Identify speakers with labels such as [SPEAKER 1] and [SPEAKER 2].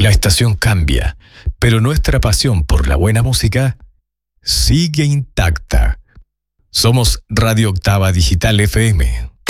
[SPEAKER 1] La estación cambia, pero nuestra pasión por la buena música sigue intacta. Somos Radio Octava Digital FM.